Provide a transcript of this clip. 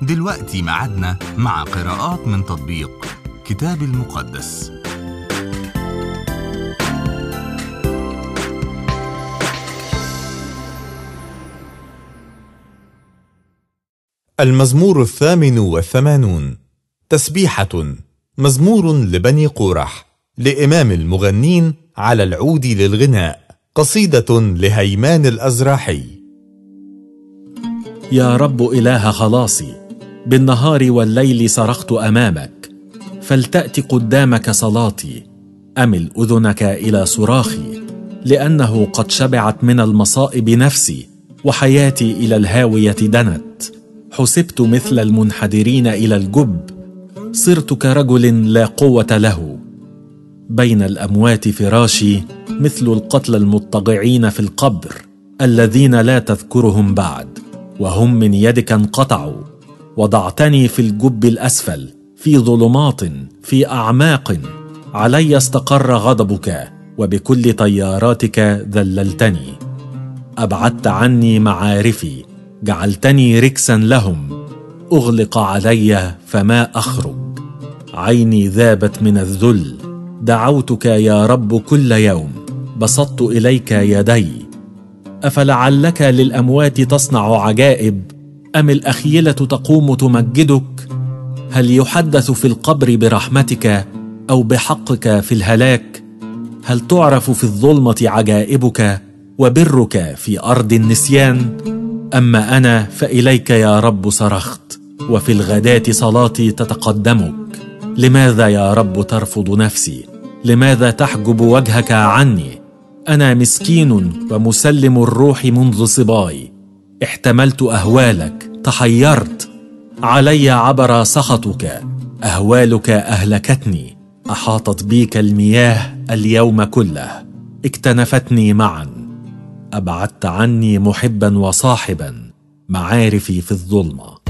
دلوقتي ميعادنا مع قراءات من تطبيق كتاب المقدس. المزمور 88. تسبيحة، مزمور لبني قورح، لإمام المغنين على العود للغناء، قصيدة لهيمان الأزراحي. يا رب إله خلاصي، بالنهار والليل صرخت أمامك، فلتأت قدامك صلاتي، أمل أذنك إلى صراخي، لأنه قد شبعت من المصائب نفسي، وحياتي إلى الهاوية دنت. حسبت مثل المنحدرين إلى الجب، صرت كرجل لا قوة له. بين الأموات فراشي، مثل القتلى المضطجعين في القبر، الذين لا تذكرهم بعد، وهم من يدك انقطعوا. وضعتني في الجب الأسفل، في ظلمات، في أعماق. علي استقر غضبك، وبكل طياراتك ذللتني. أبعدت عني معارفي، جعلتني ركسا لهم. أغلق علي فما أخرج، عيني ذابت من الذل. دعوتك يا رب كل يوم، بسطت إليك يدي. أفلعلك للأموات تصنع عجائب، أم الأخيلة تقوم تمجدك؟ هل يحدث في القبر برحمتك، أو بحقك في الهلاك؟ هل تعرف في الظلمة عجائبك، وبرك في أرض النسيان؟ أما أنا فإليك يا رب صرخت، وفي الغداة صلاتي تتقدمك. لماذا يا رب ترفض نفسي؟ لماذا تحجب وجهك عني؟ أنا مسكين ومسلم الروح منذ صباي، احتملت أهوالك، تحيرت. علي عبر سخطك، أهوالك أهلكتني. أحاطت بيك المياه اليوم كله، اكتنفتني معا. أبعدت عني محبا وصاحبا، معارفي في الظلمة.